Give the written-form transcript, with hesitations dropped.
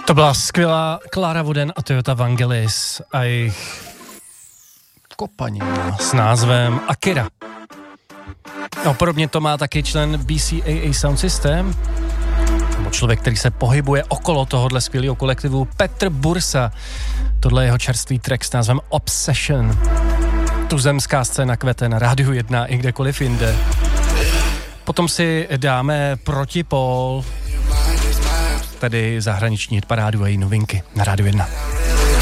To byla skvělá Clara Wooden a Toyota Vangelis a jejich kopanina s názvem Akira. No, podobně to má taky člen BCAA Sound System, nebo člověk, který se pohybuje okolo tohohle skvělého kolektivu, Petr Bursa. Tohle je jeho čerstvý track s názvem Obsession. Tuzemská scéna kvete na Rádiu 1 i kdekoliv jinde. Potom si dáme Protipol, tedy zahraniční hitparádu a její novinky na Rádiu 1.